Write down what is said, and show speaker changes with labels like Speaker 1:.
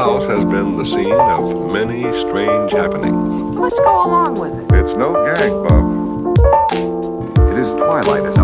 Speaker 1: house has been the scene of many strange happenings.
Speaker 2: Let's go along with it.
Speaker 3: It's no gag, Bob.
Speaker 4: It is twilight as